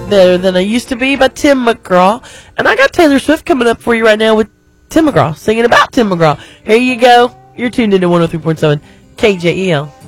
Better Than I Used to Be by Tim McGraw. And I got Taylor Swift coming up for you right now with Tim McGraw, singing about Tim McGraw. Here you go. You're tuned into 103.7 KJEL.